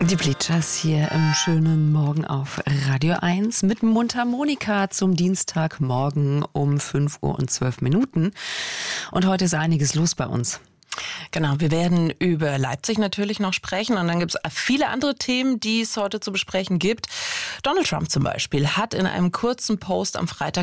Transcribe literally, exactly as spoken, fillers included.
Die Bleachers hier im schönen Morgen auf Radio eins mit Mundharmonika zum Dienstagmorgen um fünf Uhr und zwölf Minuten. Und heute ist einiges los bei uns. Genau, wir werden über Leipzig natürlich noch sprechen und dann gibt es viele andere Themen, die es heute zu besprechen gibt. Donald Trump zum Beispiel hat in einem kurzen Post am Freitag